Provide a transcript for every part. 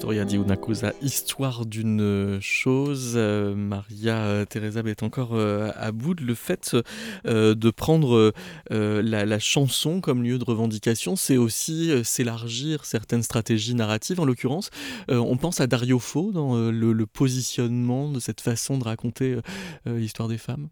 Storia di una cosa, histoire d'une chose. Maria Teresa est encore à bout de le fait de prendre la chanson comme lieu de revendication, c'est aussi s'élargir certaines stratégies narratives. En l'occurrence, on pense à Dario Fo dans le positionnement de cette façon de raconter l'histoire des femmes.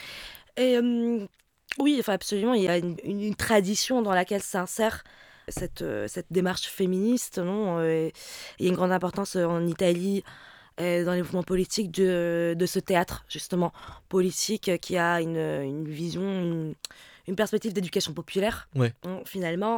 Et oui, enfin absolument, il y a une tradition dans laquelle s'insère cette démarche féministe, non et il y a une grande importance en Italie, dans les mouvements politiques de ce théâtre, justement, politique qui a une vision, une perspective d'éducation populaire, Ouais. finalement,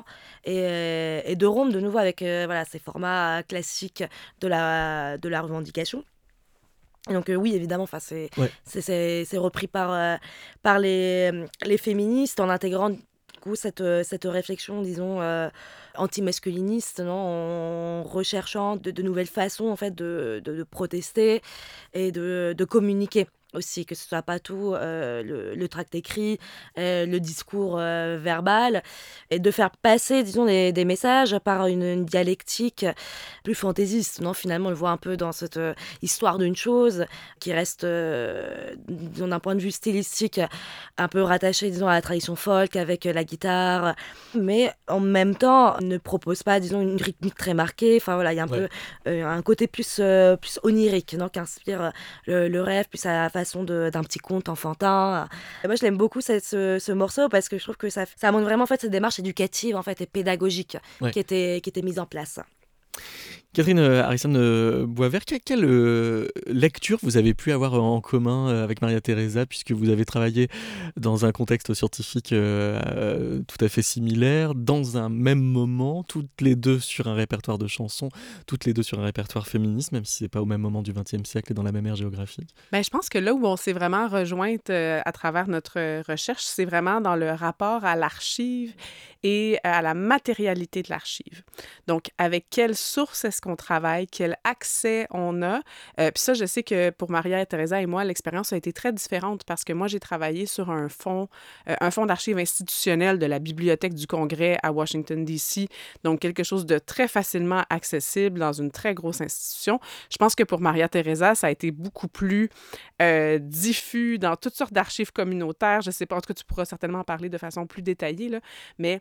et de rompre de nouveau avec voilà, ces formats classiques de la revendication. Et donc oui, évidemment, enfin, Ouais. c'est repris par les féministes en intégrant du coup cette réflexion, disons, anti-masculiniste, non, en recherchant de nouvelles façons en fait de protester et de communiquer aussi, que ce soit pas tout le tract écrit, le discours verbal, et de faire passer, disons, des messages par une dialectique plus fantaisiste, non, finalement, on le voit un peu dans cette histoire d'une chose qui reste, disons, d'un point de vue stylistique, un peu rattachée, disons, à la tradition folk avec la guitare, mais en même temps ne propose pas, disons, une rythmique très marquée. Enfin voilà, il y a un Ouais. peu un côté plus onirique, non, qui inspire le rêve, plus à la façon d'un petit conte enfantin. Et moi, je l'aime beaucoup ce morceau parce que je trouve que ça montre vraiment en fait cette démarche éducative en fait et pédagogique Ouais. qui était mise en place. Catherine Harrison Boisvert, quelle lecture vous avez pu avoir en commun avec Maria Teresa, puisque vous avez travaillé dans un contexte scientifique tout à fait similaire, dans un même moment, toutes les deux sur un répertoire de chansons, toutes les deux sur un répertoire féministe, même si c'est pas au même moment du XXe siècle et dans la même ère géographique? Ben, je pense que là où on s'est vraiment rejointes à travers notre recherche, c'est vraiment dans le rapport à l'archive et à la matérialité de l'archive. Donc, avec quelle source est-ce qu'on travaille, quel accès on a. Puis ça, je sais que pour Maria Teresa et moi, l'expérience a été très différente parce que moi, j'ai travaillé sur un fonds d'archives institutionnelles de la Bibliothèque du Congrès à Washington, D.C., donc quelque chose de très facilement accessible dans une très grosse institution. Je pense que pour Maria Teresa, ça a été beaucoup plus diffus dans toutes sortes d'archives communautaires. Je sais pas, en tout cas, tu pourras certainement en parler de façon plus détaillée, là. Mais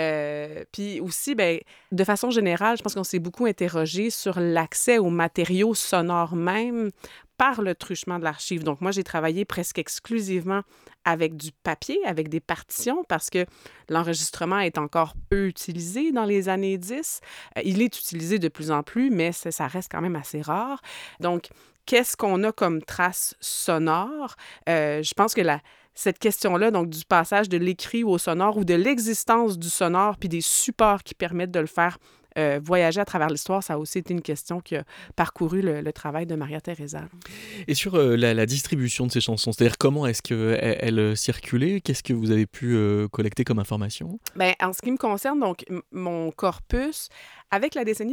puis aussi, ben, de façon générale, je pense qu'on s'est beaucoup interrogé sur l'accès aux matériaux sonores même par le truchement de l'archive. Donc, moi, j'ai travaillé presque exclusivement avec du papier, avec des partitions, parce que l'enregistrement est encore peu utilisé dans les années 10. Il est utilisé de plus en plus, mais ça reste quand même assez rare. Donc, qu'est-ce qu'on a comme trace sonore? Je pense que cette question-là, donc du passage de l'écrit au sonore ou de l'existence du sonore puis des supports qui permettent de le faire voyager à travers l'histoire, ça a aussi été une question qui a parcouru le travail de Maria Teresa. Et sur la distribution de ces chansons, c'est-à-dire comment est-ce qu'elles circulaient? Qu'est-ce que vous avez pu collecter comme information? Ben, en ce qui me concerne, donc, mon corpus, avec la décennie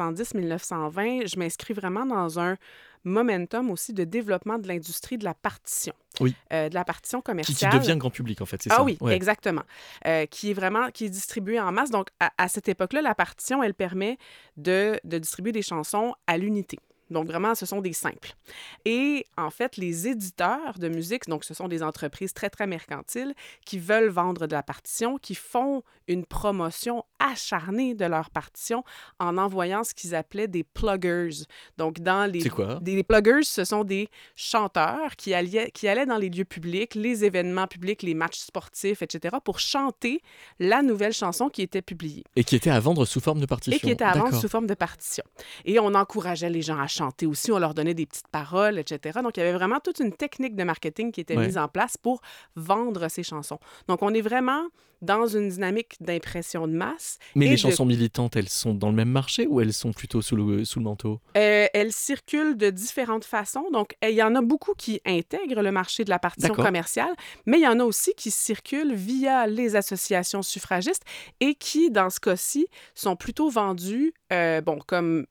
1910-1920, je m'inscris vraiment dans un momentum aussi de développement de l'industrie de la partition, Oui. de la partition Qui commerciale. devient grand public, en fait, c'est Ah ça? oui, Ouais. exactement. Qui est distribuée en masse. Donc, à cette époque-là, la partition, elle permet de distribuer des chansons à l'unité. Donc, vraiment, ce sont des simples. Et en fait, les éditeurs de musique, donc ce sont des entreprises très, très mercantiles qui veulent vendre de la partition, qui font une promotion acharnée de leur partition en envoyant ce qu'ils appelaient des pluggers. Donc, C'est quoi? des pluggers, ce sont des chanteurs qui allaient dans les lieux publics, les événements publics, les matchs sportifs, etc., pour chanter la nouvelle chanson qui était publiée. Et qui était à vendre sous forme de partition. Et qui était à vendre D'accord. sous forme de partition. Et on encourageait les gens à chanter aussi, on leur donnait des petites paroles, etc. Donc, il y avait vraiment toute une technique de marketing qui était mise en place pour vendre ces chansons. Donc, on est vraiment dans une dynamique d'impression de masse. Mais les chansons militantes, elles sont dans le même marché ou elles sont plutôt sous le manteau? Elles circulent de différentes façons. Donc, il y en a beaucoup qui intègrent le marché de la partition commerciale, mais il y en a aussi qui circulent via les associations suffragistes et qui, dans ce cas-ci, sont plutôt vendues, comme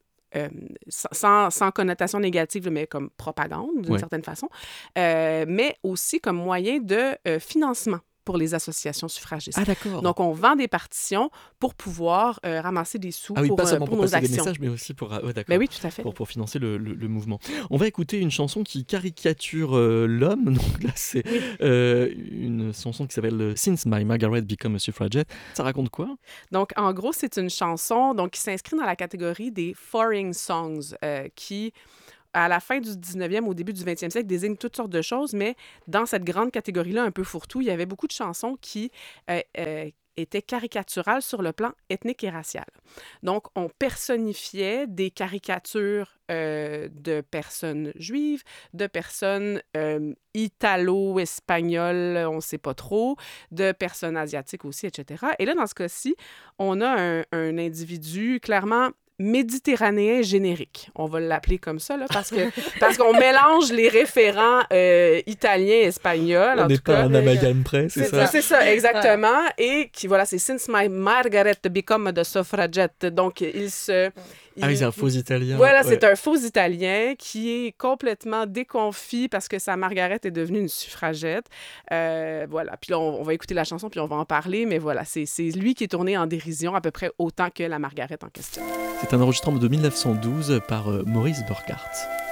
sans connotation négative, mais comme propagande, d'une certaine façon, mais aussi comme moyen de financement pour les associations suffragistes. Ah d'accord. Donc, on vend des partitions pour pouvoir ramasser des sous Ah oui, pas seulement pour pour nos passer des actions. messages, mais aussi pour... ouais, d'accord. Ben oui, tout à fait. Pour financer le mouvement. On va écouter une chanson qui caricature l'homme. Donc là, c'est une chanson qui s'appelle Since My Margaret Become a Suffragette. Ça raconte quoi? Donc, en gros, c'est une chanson donc, qui s'inscrit dans la catégorie des foreign songs, qui, à la fin du 19e, au début du 20e siècle, désignent toutes sortes de choses, mais dans cette grande catégorie-là, un peu fourre-tout, il y avait beaucoup de chansons qui étaient caricaturales sur le plan ethnique et racial. Donc, on personnifiait des caricatures de personnes juives, de personnes italo-espagnoles, on ne sait pas trop, de personnes asiatiques aussi, etc. Et là, dans ce cas-ci, on a un individu clairement méditerranéen générique. On va l'appeler comme ça, là, parce qu'on mélange les référents italiens et espagnols. On n'est pas un amalgame près, c'est ça? C'est ça, exactement. Et qui, voilà, c'est Since My Margaret Become the Suffragette. Donc, c'est un faux italien. Voilà, ouais. C'est un faux italien qui est complètement déconfit parce que sa Margaret est devenue une suffragette. Voilà. Puis là, on va écouter la chanson, puis on va en parler. Mais voilà, c'est lui qui est tourné en dérision à peu près autant que la Margaret en question. C'est un enregistrement de 1912 par Maurice Burkhardt.